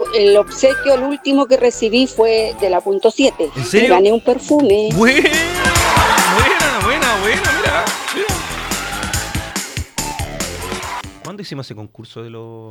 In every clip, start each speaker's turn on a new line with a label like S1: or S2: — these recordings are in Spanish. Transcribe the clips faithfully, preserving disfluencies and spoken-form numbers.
S1: el obsequio, el último que recibí fue de la punto siete.
S2: ¿En serio?
S1: Me gané un perfume.
S2: Buena, buena, buena, buena, mira, mira. ¿Cuándo hicimos ese concurso de los...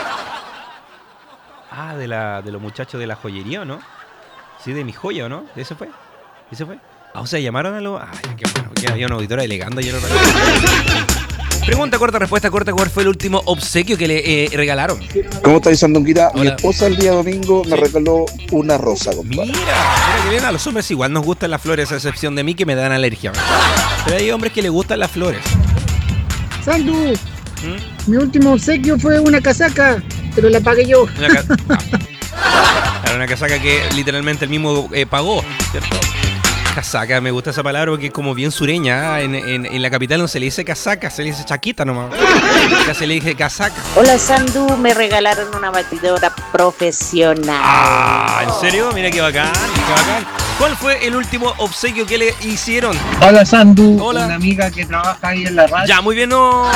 S2: Ah, de la de los muchachos de la joyería, ¿o no? Sí, de mi joya, ¿o no? ¿Ese fue? ¿Ese fue? Ah, o sea, llamaron a los... Ay, qué bueno, que había una auditora delegando. Yo no... Pregunta corta, respuesta corta. ¿Cuál fue el último obsequio que le eh, regalaron?
S3: ¿Cómo está Sandunguita? Mi
S2: Hola.
S3: esposa el día domingo me
S2: Sí.
S3: regaló una rosa, compadre.
S2: Mira, mira que bien, a los hombres igual nos gustan las flores, a excepción de mí que me dan alergia. Pero hay hombres que les gustan las flores.
S4: Sandu,
S2: ¿Mm?
S4: mi último obsequio fue una casaca, pero la pagué yo.
S2: Una ca- ah. Era una casaca que literalmente el mismo eh, pagó, ¿cierto? Casaca, me gusta esa palabra porque es como bien sureña. ¿eh? En, en, en la capital no se le dice casaca, se le dice chaquita nomás. Acá se le dice casaca.
S5: Hola Sandu, me regalaron una batidora profesional.
S2: Ah, ¿en serio? Mira qué bacán, qué bacán. ¿Cuál fue el último obsequio que le hicieron?
S4: Hola Sandu,
S2: Hola.
S4: una amiga que trabaja ahí en la radio.
S2: Ya, muy bien, no.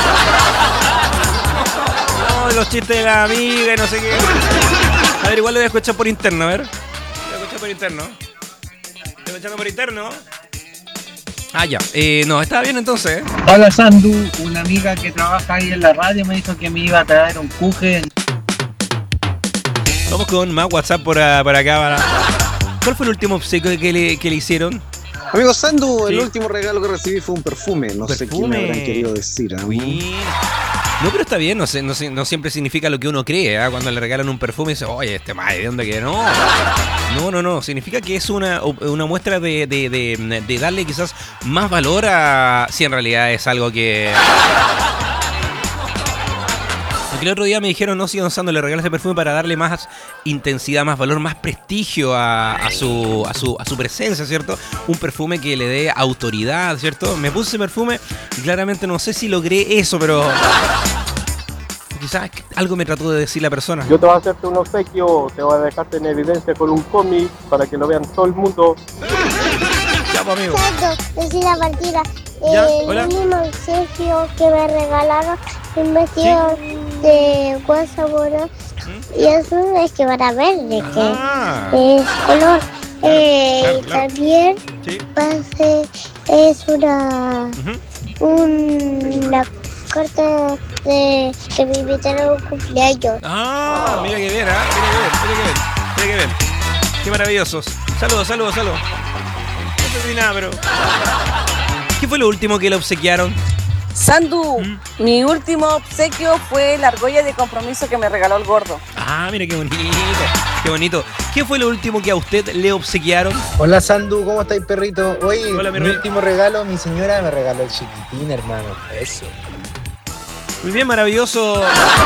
S2: No, los chistes de la amiga y no sé qué. A ver, igual lo voy a escuchar por interno, a ver. Lo voy a escuchar por interno. Lo voy a escuchar por interno. Ah, ya. Eh, no, estaba bien entonces, ¿eh?
S4: Hola Sandu, una amiga que trabaja ahí en la radio me dijo que me iba a traer un cuje.
S2: Vamos con más WhatsApp por, a- por acá. Para... ¿Cuál fue el último obsequio que le, que le hicieron?
S6: Amigo Sandu,
S2: Sí.
S6: el último regalo que recibí fue un perfume. No sé qué me habrán querido decir. ¿eh?
S2: Uy. No, pero está bien, no, sé, no, sé- no siempre significa lo que uno cree. ¿eh? Cuando le regalan un perfume, dice, oye, este madre, ¿de dónde que no? No, no, no. Significa que es una, una muestra de, de, de, de darle quizás más valor a. Si en realidad es algo que. Porque el otro día me dijeron, no, si don Sando le regala este perfume para darle más intensidad, más valor, más prestigio a, a, su, a, su, a su presencia, ¿cierto? Un perfume que le dé autoridad, ¿cierto? Me puse ese perfume y claramente no sé si logré eso, pero quizás algo me trató de decir la persona.
S7: Yo te voy a hacerte un obsequio, te voy a dejarte en evidencia con un cómic para que lo vean todo el mundo.
S2: Ya, pues, amigo.
S8: Exacto, decir la partida.
S2: Ya,
S8: El
S2: hola.
S8: último obsequio que me regalaron un vestido de guasabora y eso es que van a ver de
S2: Ah.
S8: que es color. Eh,
S2: claro,
S8: y
S2: claro.
S8: también
S2: Sí.
S8: pase, es una,
S2: Ujú.
S8: una carta de que me invitaron a un cumpleaños.
S2: Ah, mira que bien, ¿ah? Mira que bien, mira que bien, mira que bien. Qué maravillosos. Saludos, saludos, saludos. No sé si nada, pero... ¿Qué fue lo último que le obsequiaron?
S9: Sandu,
S2: ¿Mm?
S9: mi último obsequio fue la argolla de compromiso que me regaló el gordo.
S2: Ah, mira qué bonito, qué bonito. ¿Qué fue lo último que a usted le obsequiaron?
S10: Hola Sandu, ¿cómo estáis, perrito? Oye,
S2: Hola, mi
S10: mi
S2: rey.
S10: último regalo, mi señora me regaló el chiquitín, hermano. Eso.
S2: Muy bien, maravilloso.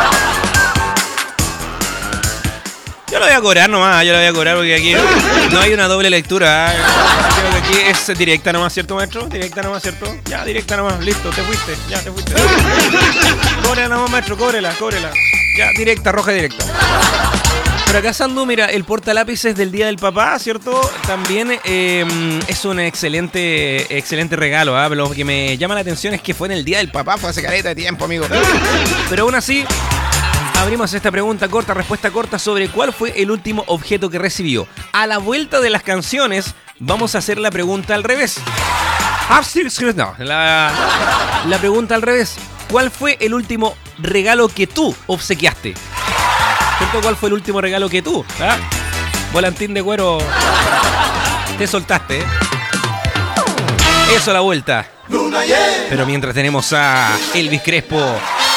S2: Yo lo voy a cobrar nomás, yo lo voy a cobrar porque aquí no hay una doble lectura. ¿eh? Creo que aquí es directa nomás, ¿cierto, maestro? Directa nomás, ¿cierto? Ya, directa nomás, listo, te fuiste, ya te fuiste. Cóbrela nomás, maestro, cóbrela, cóbrela. Ya, directa, roja directa. Pero acá, Sandu, mira, el portalápices del Día del Papá, ¿cierto? También eh, es un excelente excelente regalo, ¿ah? Lo que me llama la atención es que fue en el Día del Papá, fue hace caleta de tiempo, amigo. Pero aún así, abrimos esta pregunta corta, respuesta corta sobre cuál fue el último objeto que recibió. A la vuelta de las canciones, vamos a hacer la pregunta al revés. No, la, la pregunta al revés. ¿Cuál fue el último regalo que tú obsequiaste? ¿Cierto? ¿Cuál fue el último regalo que tú? ¿Ah? Volantín de cuero. Te soltaste, ¿eh? Eso a la vuelta. Pero mientras tenemos a Elvis Crespo